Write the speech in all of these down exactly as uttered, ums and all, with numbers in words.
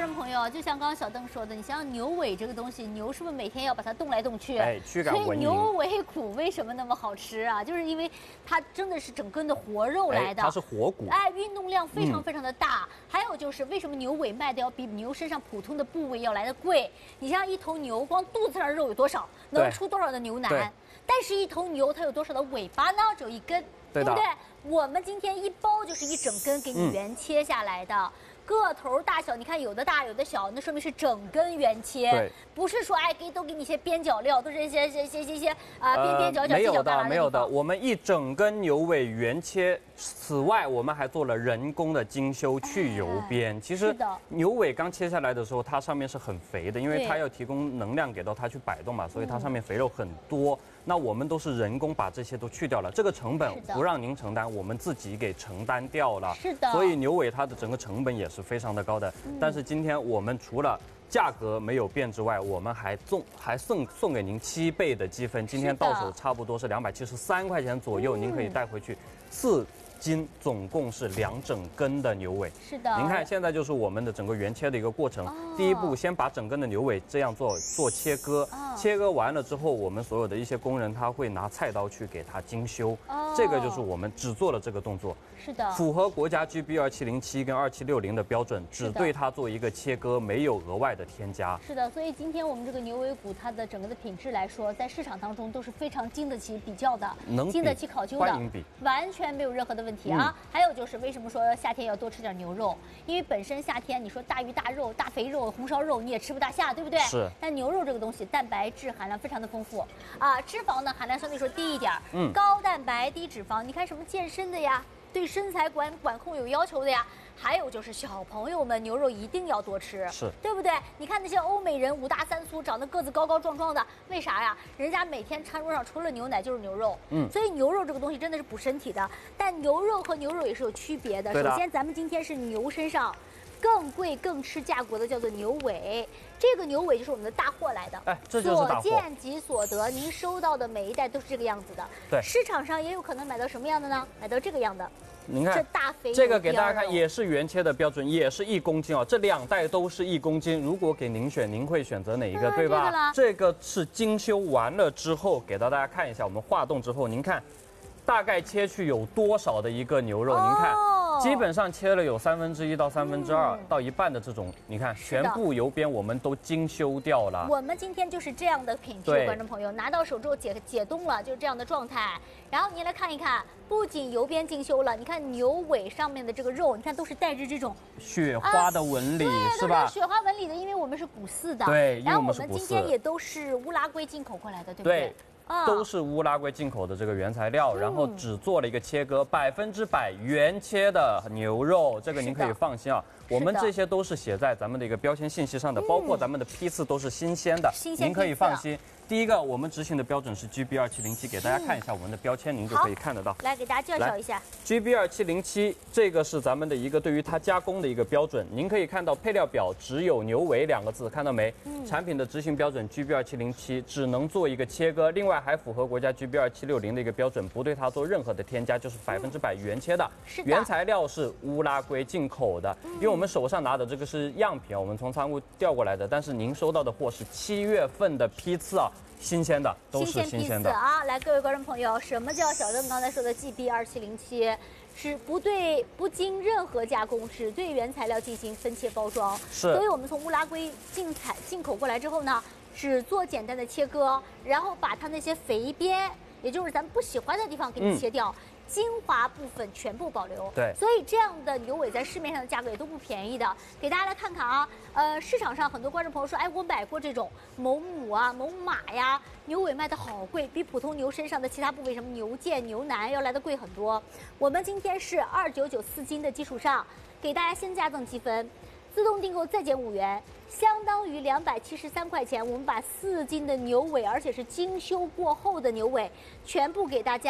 众朋友，就像刚刚小邓说的，你想想牛尾这个东西，牛是不是每天要把它动来动去？ 哎，驱赶蚊蝇。 所以牛尾骨为什么那么好吃啊？就是因为它真的是整根的活肉来的， 哎、它是活骨， 哎，运动量非常非常的大。嗯、还有就是为什么牛尾卖的要比牛身上普通的部位要来的贵？你像一头牛，光肚子上肉有多少，能出多少的牛腩？但是，一头牛它有多少的尾巴呢？只有一根，对不对？我们今天一包就是一整根给你原切下来的。嗯，个头大小，你看有的大有的小，那说明是整根原切， 对， 不是说哎给都给你一些边角料，都是一些些些些些啊边边角角、 没有的没有的，我们一整根牛尾原切。此外，我们还做了人工的精修去油边。哎、其实牛尾刚切下来的时候，它上面是很肥的，因为它要提供能量给到它去摆动嘛，所以它上面肥肉很多。嗯、那我们都是人工把这些都去掉了，这个成本不让您承担，我们自己给承担掉了。 是的。 所以牛尾它的整个成本也是非常的高的。嗯、但是今天我们除了价格没有变之外，我们还送还送送给您七倍的积分。今天到手差不多是两百七十三块钱左右，嗯、您可以带回去四斤，总共是两整根的牛尾。 是的。 您看，现在就是我们的整个原切的一个过程。哦、第一步，先把整根的牛尾这样做做切割，哦、切割完了之后，我们所有的一些工人他会拿菜刀去给它精修。哦、这个就是我们只做了这个动作。 是的。 符合国家 G B 二七零七跟二七六零的标准，只对它做一个切割，没有额外的添加。 是的，所以今天我们这个牛尾骨，它的整个的品质来说，在市场当中都是非常经得起比较的， 能经得起考究的， 欢迎比， 完全没有任何的问题啊。嗯、还有就是为什么说夏天要多吃点牛肉？因为本身夏天你说大鱼大肉、大肥肉、红烧肉你也吃不大下，对不对？ 是。 但牛肉这个东西，蛋白质含量非常的丰富啊，脂肪呢含量相对说低一点， 嗯， 高蛋白低脂肪。你看什么健身的呀？对身材管管控有要求的呀，还有就是小朋友们牛肉一定要多吃， 是对不对？你看那些欧美人五大三粗，长得个子高高壮壮的，为啥呀？人家每天餐桌上除了牛奶就是牛肉，嗯，所以牛肉这个东西真的是补身体的。但牛肉和牛肉也是有区别的。首先，咱们今天是牛身上更贵更吃价格的叫做牛尾，这个牛尾就是我们的大货来的， 哎，这就是大货。 所见即所得，您收到的每一袋都是这个样子的。 对， 市场上也有可能买到什么样的呢？买到这个样的。 您看， 这大肥这个给大家看，也是原切的标准，也是一公斤哦。这两袋都是一公斤，如果给您选，您会选择哪一个，对吧？这个是精修完了之后，给到大家看一下，我们化冻之后，您看，大概切去有多少的一个牛肉？您看。基本上切了有三分之一到三分之二到一半的这种，你看全部油边我们都精修掉了。 我们今天就是这样的品质，观众朋友拿到手之后解解冻了，就是这样的状态。然后您来看一看，不仅油边精修了，你看牛尾上面的这个肉，你看都是带着这种雪花的纹理， 啊、 是吧？ 雪花纹理的，因为我们是古饲的。 对， 然后我们今天也都是乌拉圭进口过来的，对不对？ 对。都是乌拉圭进口的这个原材料，然后只做了一个切割，百分之百原切的牛肉，这个您可以放心啊。我们这些都是写在咱们的一个标签信息上的，包括咱们的批次都是新鲜的，您可以放心。第一个，我们执行的标准是 G B 二七零七，给大家看一下我们的标签，您就可以看得到。 来给大家介绍一下 G B 二七零七，这个是咱们的一个对于它加工的一个标准。您可以看到配料表只有牛尾两个字，看到没？嗯、产品的执行标准 G B 二七零七只能做一个切割，另外还符合国家 G B 二七六零的一个标准，不对它做任何的添加，就是百分之百原切的。 是的。 原材料是乌拉圭进口的，嗯、因为我们手上拿的这个是样品，我们从仓库调过来的，但是您收到的货是七月份的批次啊。新鲜的，都是新鲜的啊！来，各位观众朋友，什么叫小邓刚才说的 G B 二七零七？是不对，不经任何加工，只对原材料进行分切包装。 是， 所以我们从乌拉圭进采进口过来之后呢，只做简单的切割，然后把它那些肥边，也就是咱们不喜欢的地方给你切掉。嗯，精华部分全部保留， 对， 所以这样的牛尾在市面上的价格也都不便宜的。给大家来看看啊，呃，市场上很多观众朋友说，哎，我买过这种某母啊、某马呀，牛尾卖的好贵，比普通牛身上的其他部位，什么牛腱、牛腩要来的贵很多。我们今天是二九九四斤的基础上，给大家先加赠积分，自动订购再减五元，相当于两百七十三块钱。我们把四斤的牛尾，而且是精修过后的牛尾，全部给大家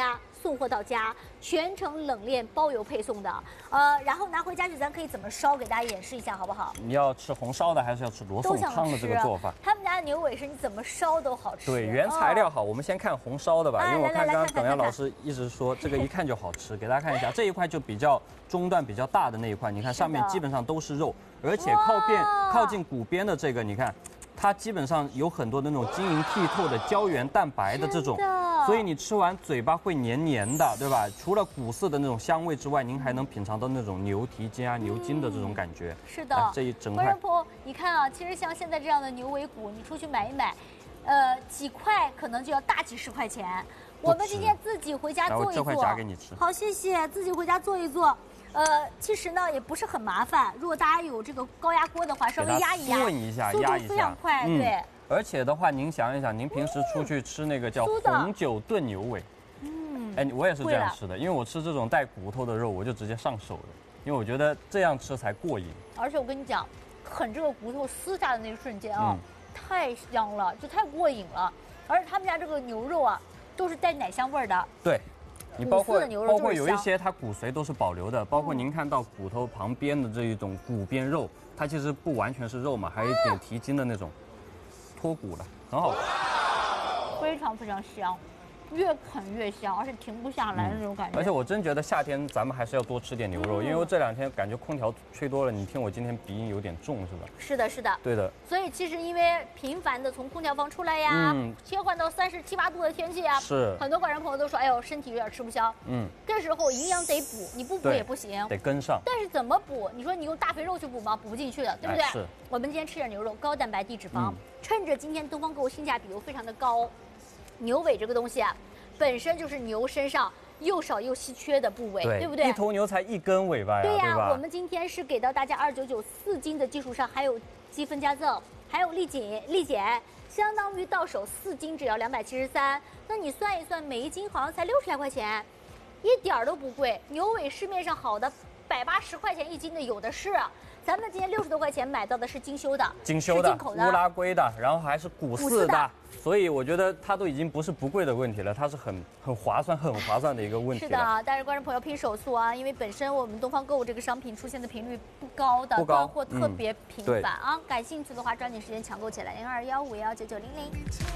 送货到家，全程冷链包邮配送的。呃，然后拿回家去，咱可以怎么烧，给大家演示一下好不好？ 你要吃红烧的，还是要吃罗宋汤的这个做法？ 他们家的牛尾是你怎么烧都好吃。 对，原材料好，我们先看红烧的吧， 哎、 因为我看刚刚等耿阳老师一直说这个一看就好吃，给大家看一下，这一块就比较中段比较大的那一块，你看上面基本上都是肉，而且靠边靠近骨边的这个，你看。它基本上有很多那种晶莹剔透的胶原蛋白的这种，所以你吃完嘴巴会黏黏的，对吧？除了骨色的那种香味之外，您还能品尝到那种牛蹄筋啊、牛筋的这种感觉。 是的， 这一整块。 观众朋友，你看啊，其实像现在这样的牛尾骨，你出去买一买，呃，几块可能就要大几十块钱。我们今天自己回家做一做。 这块夹给你吃。 好，谢谢，自己回家做一做。呃，其实呢也不是很麻烦，如果大家有这个高压锅的话，稍微压一压， 炖一下， 速度非常快， 嗯、 对。 而且的话，您想一想，您平时出去吃那个叫红酒炖牛尾，嗯，哎，我也是这样吃的，因为我吃这种带骨头的肉，我就直接上手的，因为我觉得这样吃才过瘾。 而且我跟你讲，啃这个骨头撕下的那一瞬间啊，嗯、太香了，就太过瘾了。而且他们家这个牛肉啊，都是带奶香味儿的。 对。你包括包括有一些它骨髓都是保留的，包括您看到骨头旁边的这一种骨边肉，它其实不完全是肉嘛，还有一点蹄筋的那种脱骨了，很好吃， 非常非常香，越啃越香，而且停不下来的那种感觉。 嗯、而且我真觉得夏天咱们还是要多吃点牛肉，嗯、因为我这两天感觉空调吹多了，你听我今天鼻音有点重是吧？ 是的，是的， 对的。 所以其实因为频繁的从空调房出来呀，嗯、切换到三十七八度的天气啊， 是很多观众朋友都说，哎呦身体有点吃不消，嗯，这时候营养得补，你不补也不行， 得跟上。 但是怎么补？你说你用大肥肉去补吗？补不进去的，对不对？ 哎、是。 我们今天吃点牛肉，高蛋白低脂肪，嗯、趁着今天东方购物性价比又非常的高，牛尾这个东西啊。本身就是牛身上又少又稀缺的部位， 对, 对不对？ 一头牛才一根尾巴呀， 对呀。 对我们今天是给到大家二九九四斤的基础上，还有积分加赠，还有立减立减，相当于到手四斤只要两百七十三。那你算一算，每一斤好像才六十来块钱，一点儿都不贵。牛尾市面上好的百八十块钱一斤的有的是。咱们今天六十多块钱买到的是精修的， 精修的，乌拉圭的，然后还是骨饲的，所以我觉得它都已经不是不贵的问题了，它是很很划算、很划算的一个问题了。 是的，但是观众朋友拼手速啊，因为本身我们东方购物这个商品出现的频率不高的， 不高， 或特别频繁、嗯、啊。感兴趣的话，抓紧时间抢购起来，零二幺五幺九九零零。